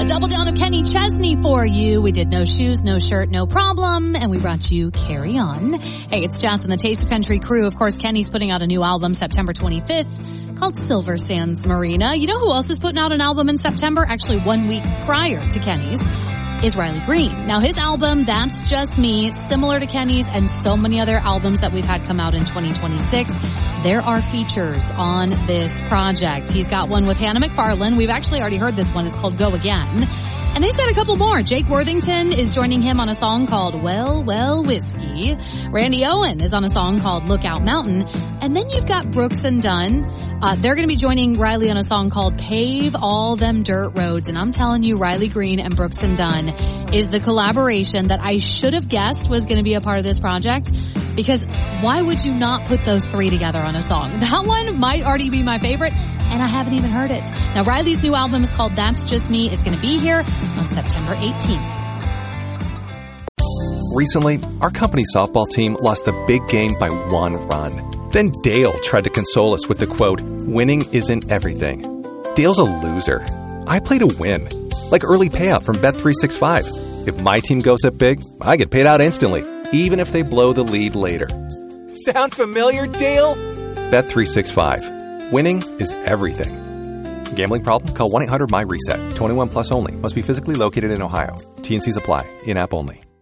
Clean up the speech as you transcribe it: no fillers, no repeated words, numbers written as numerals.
A double down of Kenny Chesney for you. We did No Shoes, No Shirt, No Problem, and we brought you Carry On. Hey, it's Jess and the Taste of Country crew. Of course, Kenny's putting out a new album September 25th called Silver Sands Marina. You know who else is putting out an album in September? Actually, 1 week prior to Kenny's is Riley Green. Now, his album, That's Just Me, similar to Kenny's and so many other albums that we've had come out in 2026, there are features on this project. He's got one with Hannah McFarlane. We've actually already heard this one. It's called Go Again. And he's got a couple more. Jake Worthington is joining him on a song called Well, Well, Whiskey. Randy Owen is on a song called Lookout Mountain. And then you've got Brooks and Dunn. They're going to be joining Riley on a song called Pave All Them Dirt Roads. And I'm telling you, Riley Green and Brooks and Dunn is the collaboration that I should have guessed was going to be a part of this project. Because why would you not put those three together on a song? That one might already be my favorite, and I haven't even heard it. Now, Riley's new album is called That's Just Me. It's going to be here on September 18th. Recently, our company softball team lost the big game by 1 run. Then Dale tried to console us with the quote, "Winning isn't everything." Dale's a loser. I play to win. Like early payout from Bet365. If my team goes up big, I get paid out instantly, even if they blow the lead later. Sound familiar, Dale? Bet365. Winning is everything. Gambling problem? Call 1-800-MY-RESET. 21 plus only. Must be physically located in Ohio. T&Cs apply. In-app only.